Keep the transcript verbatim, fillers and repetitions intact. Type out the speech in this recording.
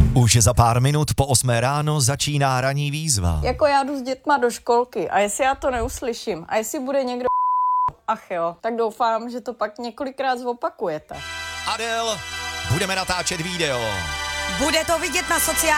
Už za pár minut po osmé ráno začíná ranní výzva. Jako já jdu s dětma do školky a jestli já to neuslyším a jestli bude někdo ach jo, tak doufám, že to pak několikrát zopakujete. Adel, budeme natáčet video. Bude to vidět na sociálních